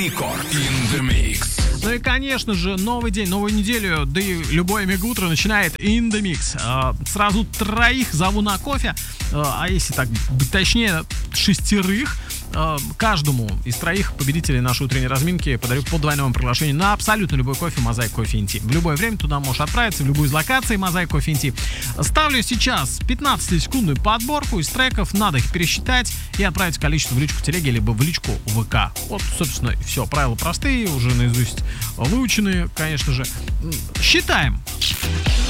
Рекорд in the Mix. Ну и, конечно же, новый день, новую неделю, да и любое мегаутро начинает In The Mix. Сразу троих зову на кофе, а если так быть точнее, 6. Каждому из троих победителей нашей утренней разминки подарю по двойному приглашению на абсолютно любой кофе Mosaic Coffee & Tea. В любое время туда можешь отправиться, в любую из локаций Mosaic Coffee & Tea. Ставлю сейчас 15-секундную подборку из треков, надо их пересчитать и отправить количество в личку телеги, либо в личку ВК. Вот, собственно, и все. Правила простые, уже наизусть выученные, конечно же. Считаем.